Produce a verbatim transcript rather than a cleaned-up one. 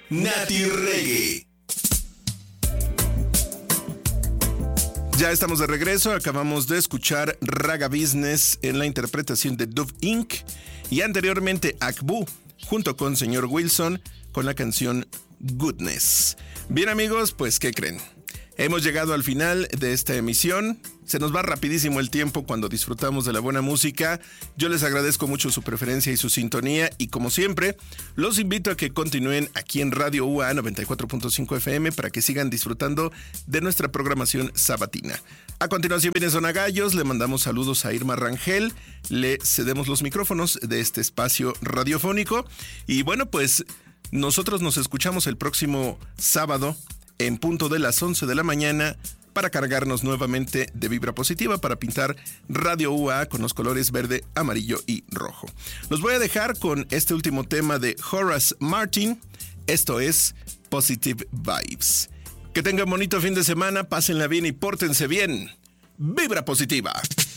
Nati Reggae. Ya estamos de regreso, acabamos de escuchar Raga Business en la interpretación de Dove incorporated y anteriormente Akbu junto con Señor Wilson con la canción Goodness. Bien amigos, pues ¿qué creen? Hemos llegado al final de esta emisión. Se nos va rapidísimo el tiempo cuando disfrutamos de la buena música. Yo les agradezco mucho su preferencia y su sintonía y como siempre, los invito a que continúen aquí en Radio U A noventa y cuatro punto cinco F M para que sigan disfrutando de nuestra programación sabatina. A continuación viene Zona Gallos, le mandamos saludos a Irma Rangel, le cedemos los micrófonos de este espacio radiofónico y bueno, pues nosotros nos escuchamos el próximo sábado en punto de las once de la mañana para cargarnos nuevamente de vibra positiva para pintar Radio U A con los colores verde, amarillo y rojo. Los voy a dejar con este último tema de Horace Martin. Esto es Positive Vibes. Que tengan bonito fin de semana, pásenla bien y pórtense bien. ¡Vibra positiva!